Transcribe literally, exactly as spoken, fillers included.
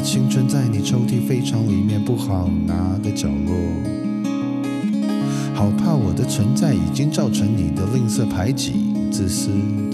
青春在你抽屉非常里面不好拿的角落，好怕我的存在已经造成你的吝啬排挤、自私